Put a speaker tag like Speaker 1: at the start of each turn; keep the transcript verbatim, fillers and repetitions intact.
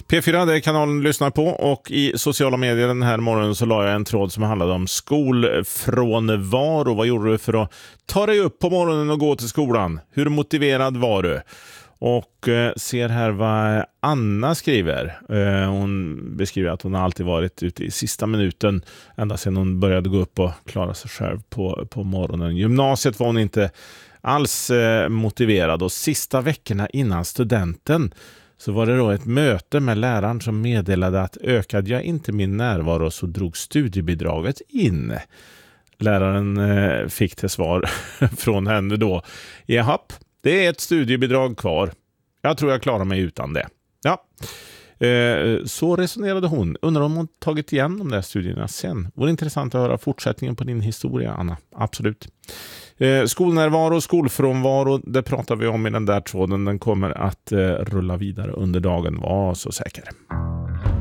Speaker 1: P fyra, det är kanalen lyssnar på, och i sociala medier den här morgonen så la jag en tråd som handlade om skolfrånvaro. Vad gjorde du för att ta dig upp på morgonen och gå till skolan? Hur motiverad var du? Och eh, ser här vad Anna skriver. Eh, hon beskriver att hon alltid varit ute i sista minuten ända sedan hon började gå upp och klara sig själv på, på morgonen. Gymnasiet var hon inte alls eh, motiverad, och sista veckorna innan studenten så var det då ett möte med läraren som meddelade att ökade jag inte min närvaro så drog studiebidraget in. Läraren eh, fick till svar från henne då: japp, det är ett studiebidrag kvar. Jag tror jag klarar mig utan det. Ja, eh, så resonerade hon. Undrar om hon tagit igen de där studierna sen. Vore intressant att höra fortsättningen på din historia, Anna. Absolut. Eh, skolnärvaro, skolfrånvaro, det pratar vi om i den där tråden. Den kommer att eh, rulla vidare under dagen. Var så säker.